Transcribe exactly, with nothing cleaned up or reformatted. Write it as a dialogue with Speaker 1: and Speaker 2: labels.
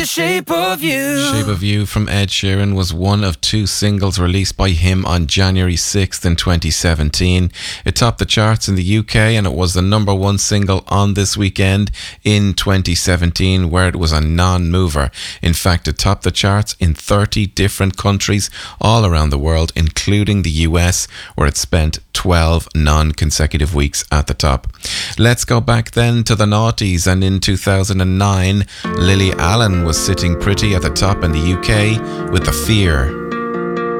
Speaker 1: The Shape of You.
Speaker 2: Shape of You from Ed Sheeran was one of two singles released by him on January sixth in twenty seventeen. It topped the charts in the U K and it was the number one single on This Weekend in twenty seventeen, where it was a non-mover. In fact, it topped the charts in thirty different countries all around the world, including the U S, where it spent twelve non-consecutive weeks at the top. Let's go back then to the noughties, and in two thousand nine, Lily Allen was sitting pretty at the top in the U K with The Fear.